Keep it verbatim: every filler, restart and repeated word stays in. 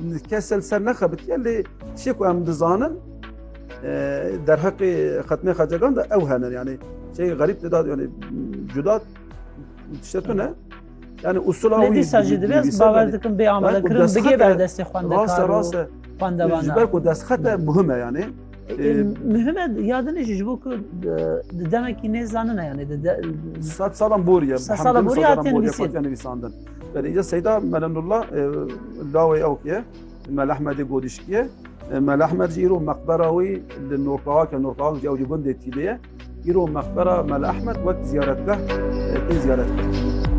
kesel ser nexebitiye lê tişê ku em dizanin derheqê xetmê xecegan da ew hene yani şey garîb tê da yani cuda tişte tune yani usula wî dîsa jî divêst bawer dikim bê amadekirin bigê berdestê xwendekar û xwendevanan. Ji ber ku destxete muhim e yani. Mühim e yadinê jî ji bo ku di demekî nêz zanine yani sed salan boriye sed sala borî hatiye nivîsîn nivîsandin. Berîca Seyda Melenullah lawê ew ye Mel Ehmedê Godîşkiye Mel Ehmed jî îro meqbera wî li Nortawak e Nortawak jî ew jî gundê Tîlê ye îro meqbera Mel Ehmed wek ziyaretgeh tê ziyaret kir.